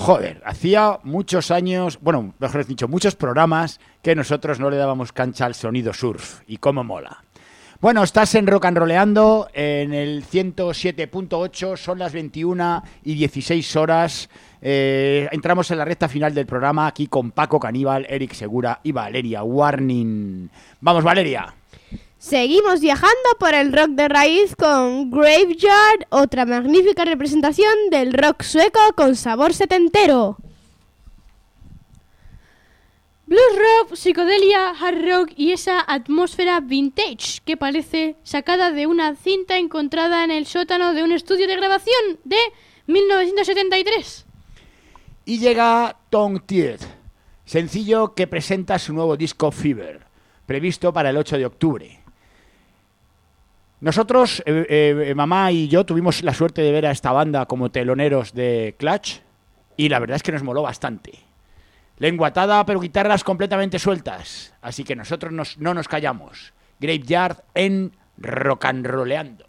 Joder, hacía muchos años, bueno, mejor dicho, muchos programas que nosotros no le dábamos cancha al sonido surf. Y cómo mola. Bueno, estás en Rock and Roleando, en el 107.8, son las 21:16. Entramos en la recta final del programa aquí con Paco Caníbal, Eric Segura y Valeria Warning. Vamos, Valeria. Seguimos viajando por el rock de raíz con Graveyard, otra magnífica representación del rock sueco con sabor setentero. Blues rock, psicodelia, hard rock y esa atmósfera vintage que parece sacada de una cinta encontrada en el sótano de un estudio de grabación de 1973. Y llega Tongue Tied, sencillo que presenta su nuevo disco Fever, previsto para el 8 de octubre. Nosotros, mamá y yo, tuvimos la suerte de ver a esta banda como teloneros de Clutch y la verdad es que nos moló bastante. Lengua atada, pero guitarras completamente sueltas. Así que nosotros no nos callamos. Graveyard en Rock and Roleando.